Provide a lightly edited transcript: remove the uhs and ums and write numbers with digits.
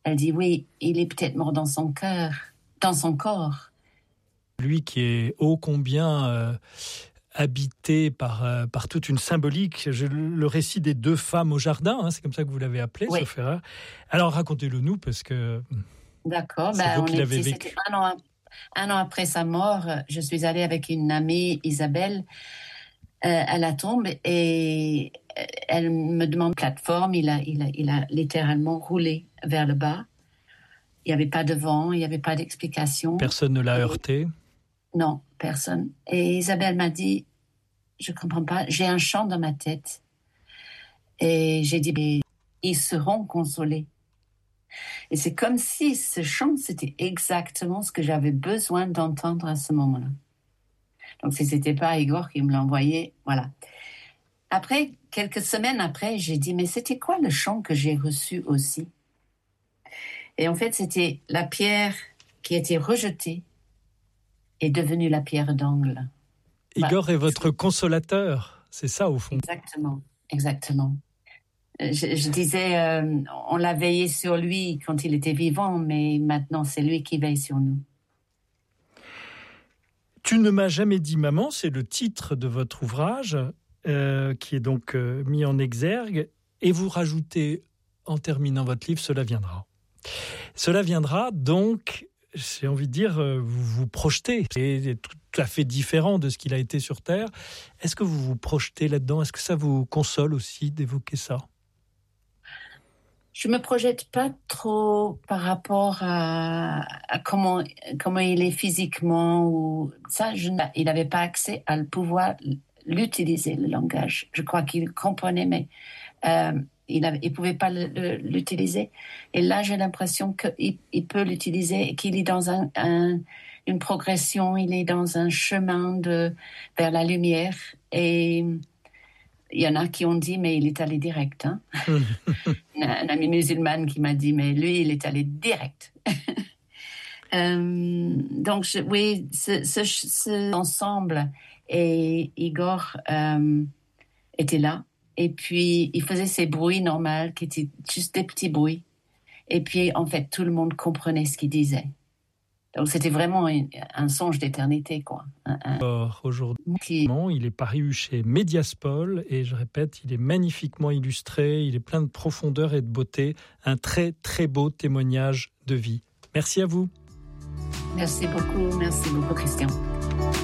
Elle dit oui, il est peut-être mort dans son cœur, dans son corps. Lui qui est ô combien habité par toute une symbolique. Le récit des 2 femmes au jardin, hein, c'est comme ça que vous l'avez appelé, Oui. sauf erreur. Alors racontez-le nous, parce que D'accord, c'est vous qui l'avez vécu. C'était un an après sa mort. Je suis allée avec une amie, Isabelle, à la tombe, et elle me demande plateforme. Il a littéralement roulé vers le bas. Il n'y avait pas de vent, il n'y avait pas d'explication. Personne ne l'a heurté? Non, personne. Et Isabelle m'a dit, je comprends pas, j'ai un chant dans ma tête. Et j'ai dit, mais ils seront consolés. Et c'est comme si ce chant, c'était exactement ce que j'avais besoin d'entendre à ce moment-là. Donc, si c'était pas Igor qui me l'envoyait, voilà. Après, quelques semaines après, j'ai dit, mais c'était quoi le chant que j'ai reçu aussi? Et en fait, c'était la pierre qui était rejetée est devenue la pierre d'angle. Igor est votre consolateur, c'est ça au fond. Exactement. Je disais, on l'a veillé sur lui quand il était vivant, mais maintenant c'est lui qui veille sur nous. Tu ne m'as jamais dit maman, c'est le titre de votre ouvrage, qui est donc mis en exergue, et vous rajoutez, en terminant votre livre, cela viendra. Cela viendra, donc, j'ai envie de dire, vous vous projetez. C'est tout à fait différent de ce qu'il a été sur Terre. Est-ce que vous vous projetez là-dedans? Est-ce que ça vous console aussi d'évoquer ça? Je me projette pas trop par rapport à comment il est physiquement ou ça. Il n'avait pas accès à le pouvoir l'utiliser, le langage. Je crois qu'il comprenait, mais il pouvait pas l'utiliser. Et là, j'ai l'impression qu'il peut l'utiliser et qu'il est dans une progression. Il est dans un chemin vers la lumière. Et il y en a qui ont dit, mais il est allé direct. Hein? Une amie musulmane qui m'a dit, mais lui, il est allé direct. Donc, oui, ce ensemble, et Igor était là. Et puis, il faisait ces bruits normaux, qui étaient juste des petits bruits. Et puis, en fait, tout le monde comprenait ce qu'il disait. Donc, c'était vraiment un songe d'éternité, quoi. Aujourd'hui, il est paru chez Mediaspol et je répète, il est magnifiquement illustré, il est plein de profondeur et de beauté, un très très beau témoignage de vie. Merci à vous. Merci beaucoup Christian.